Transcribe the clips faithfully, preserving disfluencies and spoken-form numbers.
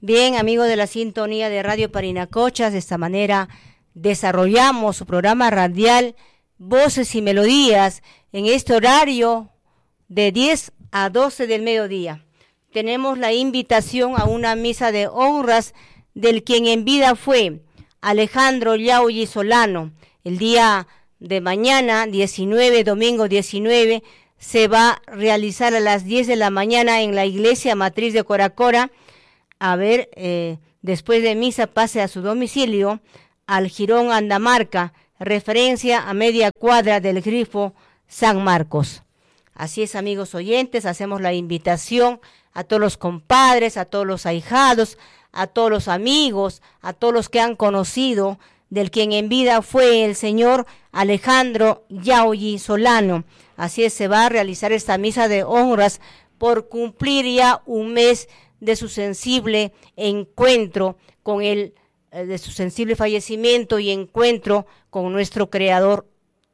Bien, amigos de la sintonía de Radio Parinacochas, de esta manera desarrollamos su programa radial Voces y Melodías en este horario de diez a doce del mediodía. Tenemos la invitación a una misa de honras del quien en vida fue Alejandro Yauli Solano. El día de mañana, diecinueve, domingo diecinueve, se va a realizar a las diez de la mañana en la iglesia matriz de Coracora. A ver, eh, después de misa pase a su domicilio al Jirón Andamarca, referencia a media cuadra del Grifo San Marcos. Así es, amigos oyentes, hacemos la invitación a todos los compadres, a todos los ahijados, a todos los amigos, a todos los que han conocido del quien en vida fue el señor Alejandro Yauli Solano. Así es, se va a realizar esta misa de honras por cumplir ya un mes de su sensible encuentro con él, de su sensible fallecimiento y encuentro con nuestro Creador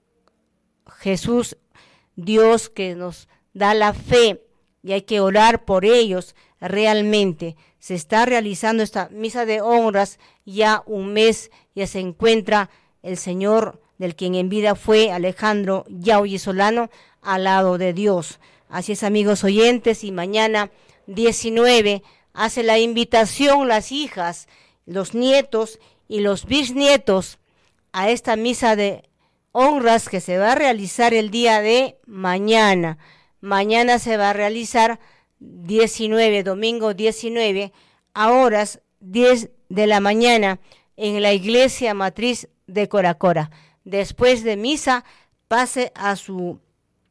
Jesús, Dios que nos da la fe y hay que orar por ellos realmente. Se está realizando esta misa de honras ya un mes, ya se encuentra el Señor del quien en vida fue Alejandro Yauli Solano al lado de Dios. Así es, amigos oyentes, y mañana diecinueve hace la invitación las hijas, los nietos y los bisnietos a esta misa de honras que se va a realizar el día de mañana. Mañana se va a realizar diecinueve, domingo diecinueve, a horas diez de la mañana en la iglesia matriz de Coracora. Después de misa pase a su,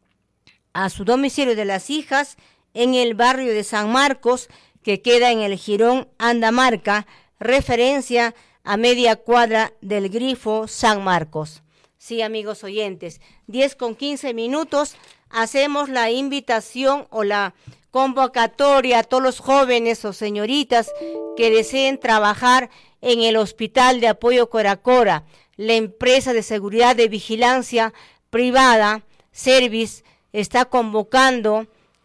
a su domicilio de las hijas en el barrio de San Marcos, que queda en el Jirón Andamarca, referencia a media cuadra del Grifo San Marcos. Sí, amigos oyentes, diez con quince minutos, hacemos la invitación o la convocatoria a todos los jóvenes o señoritas que deseen trabajar en el Hospital de Apoyo Coracora, la empresa de seguridad de vigilancia privada, Service, está convocando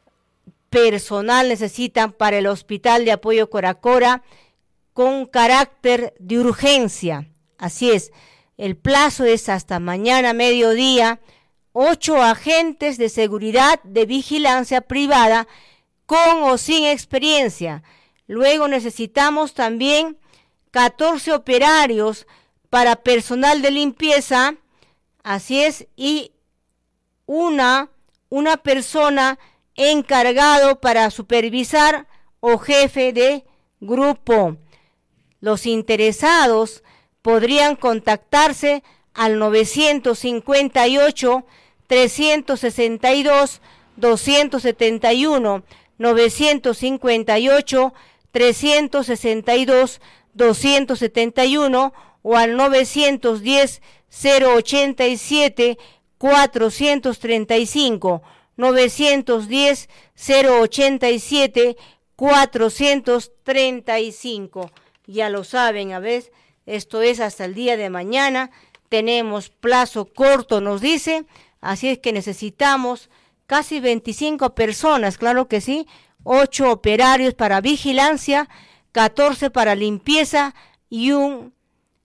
personal, necesitan para el Hospital de Apoyo Coracora con carácter de urgencia. Así es, el plazo es hasta mañana mediodía. Ocho agentes de seguridad de vigilancia privada con o sin experiencia. Luego necesitamos también catorce operarios para personal de limpieza. Así es, y una, una persona encargado para supervisar o jefe de grupo. Los interesados podrían contactarse al novecientos cincuenta y ocho, trescientos sesenta y dos, doscientos setenta y uno, novecientos cincuenta y ocho, trescientos sesenta y dos, doscientos setenta y uno o al novecientos diez, cero ochenta y siete, cuatrocientos treinta y cinco, novecientos diez, cero ochenta y siete, cuatrocientos treinta y cinco. Ya lo saben, a ver, esto es hasta el día de mañana. Tenemos plazo corto, nos dice, así es que necesitamos casi veinticinco personas, claro que sí, ocho operarios para vigilancia, catorce para limpieza y un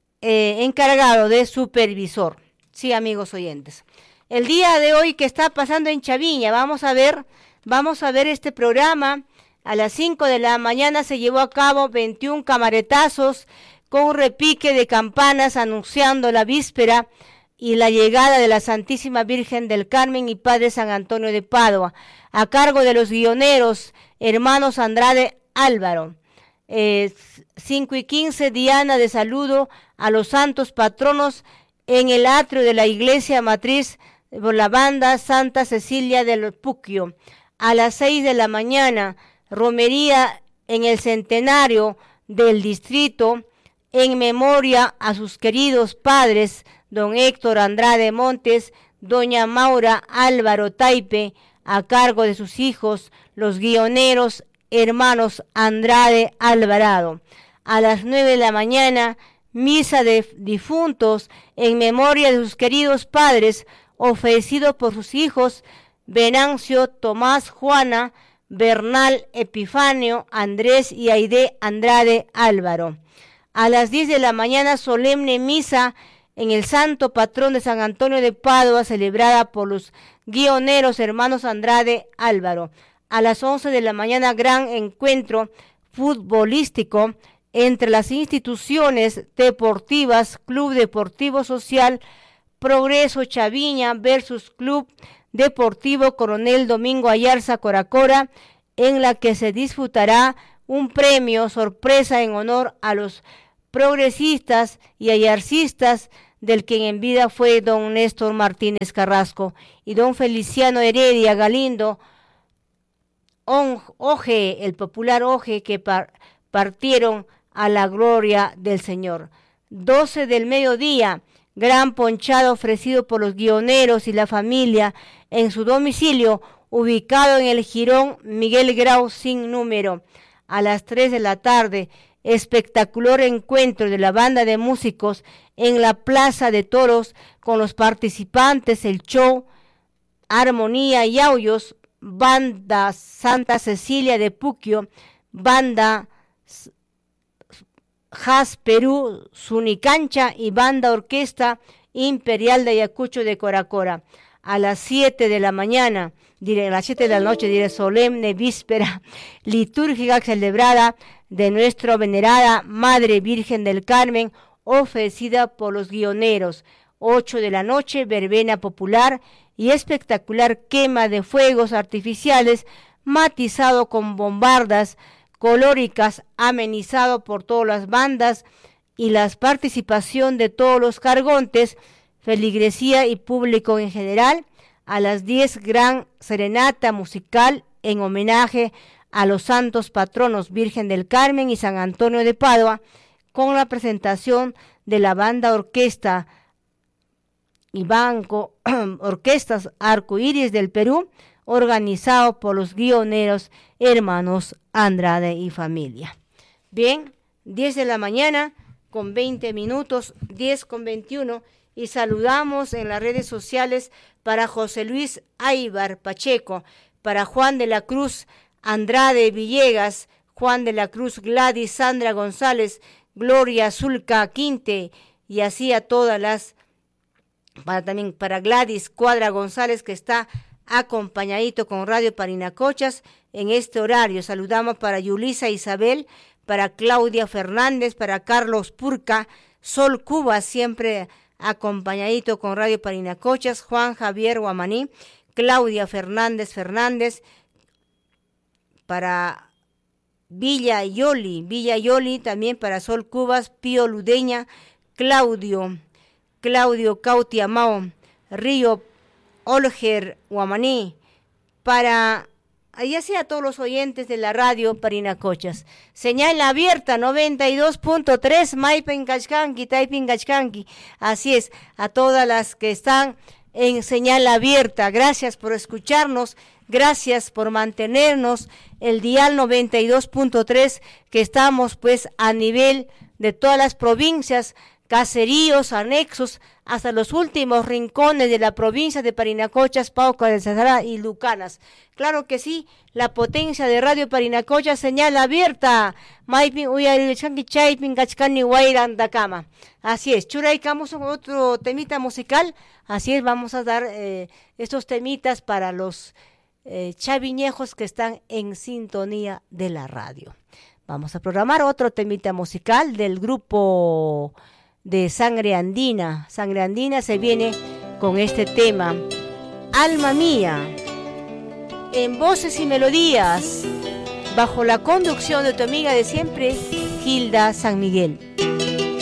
eh, encargado de supervisor. Sí, amigos oyentes. El día de hoy que está pasando en Chaviña, vamos a ver, vamos a ver este programa. A las cinco de la mañana se llevó a cabo veintiún camaretazos con un repique de campanas anunciando la víspera y la llegada de la Santísima Virgen del Carmen y Padre San Antonio de Padua, a cargo de los guioneros hermanos Andrade Álvaro. Eh, cinco y quince, Diana de saludo a los santos patronos en el atrio de la iglesia matriz por la banda Santa Cecilia del Puquio. A las seis de la mañana, romería en el centenario del distrito en memoria a sus queridos padres, don Héctor Andrade Montes, doña Maura Álvaro Taipe, a cargo de sus hijos, los guioneros hermanos Andrade Alvarado. A las nueve de la mañana, misa de difuntos en memoria de sus queridos padres, ofrecido por sus hijos Venancio, Tomás, Juana, Bernal Epifanio Andrés y Aide Andrade Álvaro. A las diez de la mañana, solemne misa en el santo patrón de San Antonio de Padua, celebrada por los guioneros hermanos Andrade Álvaro. A las once de la mañana, gran encuentro futbolístico entre las instituciones deportivas, Club Deportivo Social Progreso Chaviña versus Club Deportivo Coronel Domingo Ayarza Coracora, en la que se disputará un premio sorpresa en honor a los progresistas y ayarcistas, del quien en vida fue don Néstor Martínez Carrasco y don Feliciano Heredia Galindo Oje, el popular Oje, que par, partieron a la gloria del Señor. doce del mediodía, gran ponchado ofrecido por los guioneros y la familia en su domicilio, ubicado en el Jirón Miguel Grau sin número. A las tres de la tarde, espectacular encuentro de la banda de músicos en la Plaza de Toros con los participantes, el show Armonía y Aullos, banda Santa Cecilia de Puquio, banda Jazz Perú, Sunicancha y banda Orquesta Imperial de Ayacucho de Coracora. A las siete de la mañana, diré, a las siete de la noche, diré, solemne víspera litúrgica celebrada de nuestra venerada Madre Virgen del Carmen, ofrecida por los guioneros. ocho de la noche, verbena popular y espectacular quema de fuegos artificiales, matizado con bombardas colóricas, amenizado por todas las bandas y la participación de todos los cargontes, feligresía y público en general. A las diez, gran serenata musical en homenaje a los santos patronos Virgen del Carmen y San Antonio de Padua, con la presentación de la banda orquesta y banco Orquestas Arcoíris del Perú, organizado por los guioneros hermanos Andrade y familia. Bien, diez de la mañana con veinte minutos, diez con veintiuno, y saludamos en las redes sociales para José Luis Aybar Pacheco, para Juan de la Cruz Andrade Villegas, Juan de la Cruz Gladys Sandra González, Gloria Zulca Quinte, y así a todas las, para también para Gladys Cuadra González, que está acompañadito con Radio Parinacochas en este horario. Saludamos para Yulisa Isabel, para Claudia Fernández, para Carlos Purca, Sol Cuba, siempre acompañadito con Radio Parinacochas, Juan Javier Guamaní, Claudia Fernández Fernández, para Villa Yoli, Villa Yoli, también para Sol Cubas, Pío Ludeña, Claudio, Claudio Cautiamao, Río Olger Guamaní, para ya sea todos los oyentes de la radio Parinacochas. Señal abierta noventa y dos punto tres, Maipen Cachcanqui, Taipin Cachcanqui. Así es, a todas las que están en señal abierta, gracias por escucharnos, gracias por mantenernos el dial noventa y dos punto tres, que estamos pues a nivel de todas las provincias, caseríos, anexos, hasta los últimos rincones de la provincia de Parinacochas, Pauca de Cesará y Lucanas. Claro que sí, la potencia de Radio Parinacochas, señal abierta. Maipin Uyarichanqui Chaipin Cachcani Guayran Dacama. Así es, churaicamos otro temita musical. Así es, vamos a dar eh, estos temitas para los eh, chaviñejos que están en sintonía de la radio. Vamos a programar otro temita musical del grupo de Sangre Andina. Sangre Andina se viene con este tema, Alma Mía, en voces y melodías, bajo la conducción de tu amiga de siempre, Gilda San Miguel.